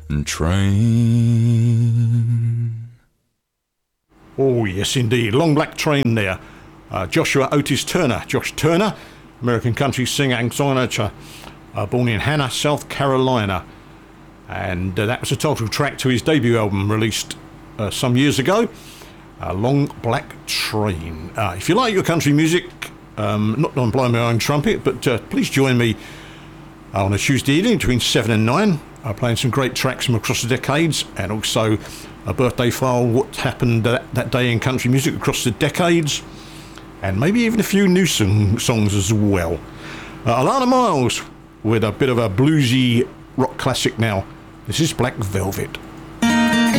train. Oh, yes, indeed. Long Black Train there. Joshua Otis Turner. Josh Turner, American country singer and songwriter, born in Hannah, South Carolina. And that was the title track to his debut album released some years ago, Long Black Train. If you like your country music, not that I'm blowing my own trumpet, but please join me on a Tuesday evening between 7 and 9, playing some great tracks from across the decades, and also a birthday file, what happened that day in country music across the decades, and maybe even a few new songs as well. Alana Miles with a bit of a bluesy rock classic now. This is Black Velvet.